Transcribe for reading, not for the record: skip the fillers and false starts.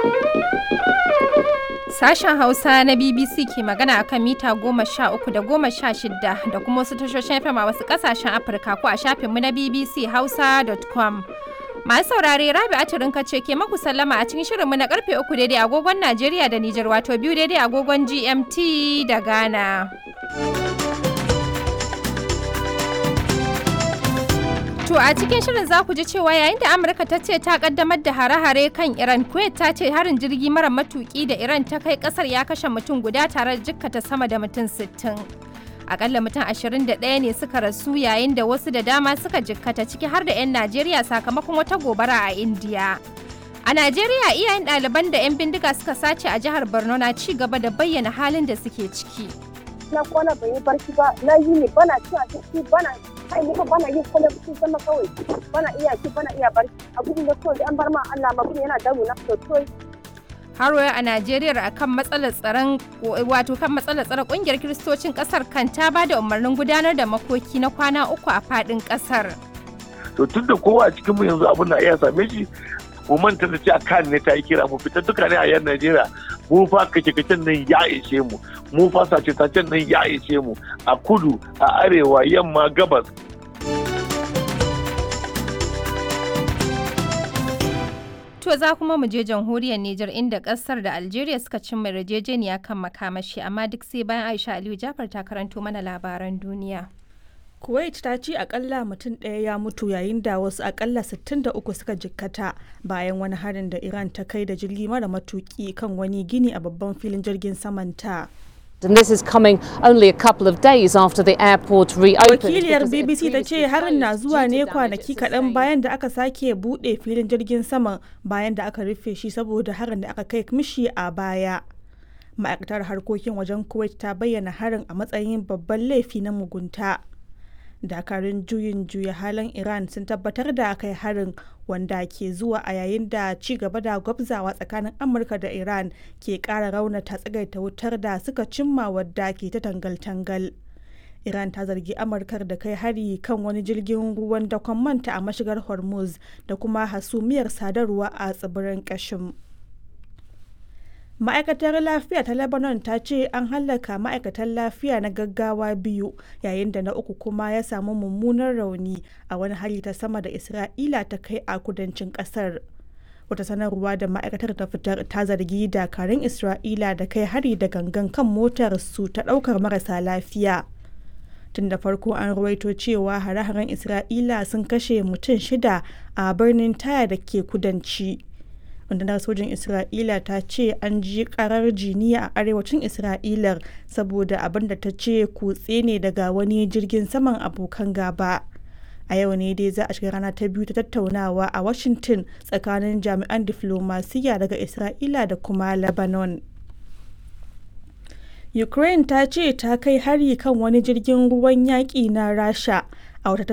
Sashen Hausa na BBC ke magana akan mita 13 da 16 da kuma wasu tashoshin FM a wasu kasashen Afirka ko a shafinmu na bbchausa.com. Masu saurare Rabi'atu Rinka ce ke maku sallama a cikin shirinmu na karfe 3 daidai agogon Najeriya da Nijar wato 2 daidai agogon GMT da Ghana. To a cikin shirin za ku ji cewa yayin da Amurka ta ce ta kaddamar da hare-hare kan Iran, Kuwait ta ce harin jirgi mara matuki da Iran ta kai kasar ya kashe mutum guda tare da jikkata sama da mutum 60. Akalla mutum 21 ne suka rasu yayin da wasu da dama suka jikkata ciki har da 'yan Najeriya sakamakon wata gobara a Indiya. A Najeriya iyayen ɗaliban da 'yan bindiga suka sace a jihar Borno na ci gaba da bayyana halin da suke ciki. Na kwana bai yi barci ba, na yi ne bana cin abinci bana kai ne bana yin kwana cikin sama kawai bana iya ci bana iya barci abin da kawai an bar ma Allah ma yana damu na sosai. Har a Najeriya akan matsalar tsaron kungiyar Kiristocin kasar kan ta ba da umarnin gudanar da makoki na kwana 3 a fadin kasar. To tunda kowa a cikin mu yanzu abin na iya same shi mu manta da cewa kan ne ta yi kira mu fita duka ne a yan Najeriya mu fa kace-kacen nan ya ishe mu fa sace-sacen nan ya ishe mu a kudu a arewa yamma gabas. To za kuma mu je jamhuriyar Nijar inda kasar da Algeria suka cimma yarjejeniya kan makamashi amma duk sai bayan Aisha Aliyu Jafar ta karanto mana labaran duniya. Kuwait ta ce akalla mutum ɗaya ya mutu yayin da wasu akalla 63 suka jikkata bayan wani harin da Iran ta kai da jirgi mara matuki kan wani gini a babban filin jirgin samanta. And this is coming only a couple of days after the airport reopened. Wakiliyar BBC ta ce harin na zuwa ne kwanaki kaɗan bayan da aka sake buɗe filin jirgin saman bayan da aka rufe shi saboda harin da aka kai mishi a baya. Ma'aikatar harkokin wajen Kuwait ta bayyana harin a matsayin babban laifi na mugunta. Dakarun juya halin Iran sun tabbatar da kai harin wanda ke zuwa a yayin da ci gaba da gwabzawa tsakanin Amurka da Iran ke ƙara raunata tsagaita wutar da suka cimma wadda ke ta tangal-tangal. Iran ta zargi Amurkar da kai hari kan wani jirgin ruwan dakon manta a mashigar Hormuz da kuma hasumiyar sadarwa a tsibirin Kashim. Ma'aikatar lafiya ta Lebanon ta ce an hallaka ma'aikatan lafiya na gaggawa 2 yayin da na uku kuma ya samu mummunan rauni a wani hari ta sama da Isra'ila ta kai a kudancin kasar. Wata sanarwa da ma'aikatar ta fitar ta zargi dakarun Isra'ila da kai hari da gangan kan motar su ta daukar marasa lafiya. Tun da farko an ruwaito cewa hare-haren Isra'ila sun kashe mutum 6 a birnin Taya da ke kudanci. Rundunar sojin Isra'ila ta ce an ji karar jiniya a arewacin Isra'ilar saboda abin da ta ce kutse ne daga wani jirgin saman abokan gaba. A yau ne dai za a shiga rana ta biyu ta tattaunawa a Washington tsakanin jami'an diflomasiyya daga Isra'ila da kuma Lebanon. Ukraine ta ce ta kai hari kan wani jirgin ruwan yaƙi na Rasha a wata